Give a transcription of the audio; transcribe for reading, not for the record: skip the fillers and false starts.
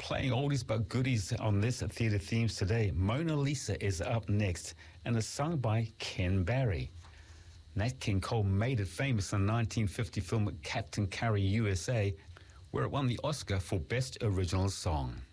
playing oldies but goodies on this Theatre Themes today. Mona Lisa is up next and is sung by Ken Barry. Nat King Cole made it famous in the 1950 film Captain Carey USA, where it won the Oscar for Best Original Song.